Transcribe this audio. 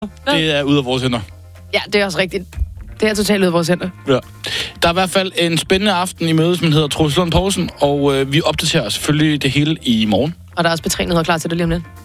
Det er ude af vores hænder. Ja, det er også rigtigt. Det er totalt ude af vores hænder. Ja. Der er i hvert fald en spændende aften i møde, som hedder Troels Lund Poulsen, og vi opdaterer selvfølgelig det hele i morgen. Og der er også P3-nyheder klar til det lige om lidt.